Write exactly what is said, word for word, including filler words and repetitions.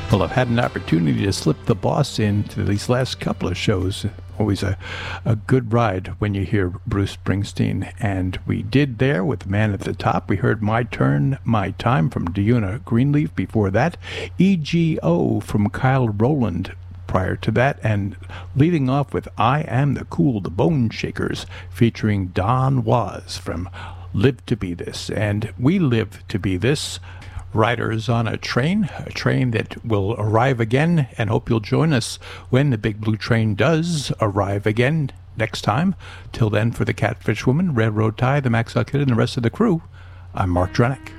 Well, I've had an opportunity to slip the boss into these last couple of shows. Always a, a good ride when you hear Bruce Springsteen. And we did there with Man at the Top. We heard My Turn, My Time from Diona Greenleaf. Before that, E G O from Kyle Rowland prior to that. And leading off with I Am the Cool, the Bone Shakers, featuring Don Was from Live to Be This. And we live to be this. Riders on a train, a train that will arrive again, and hope you'll join us when the big blue train does arrive again next time. Till then, for the Catfish Woman, Railroad Tie, the Maxwell Kid, and the rest of the crew, I'm Mark Drenick.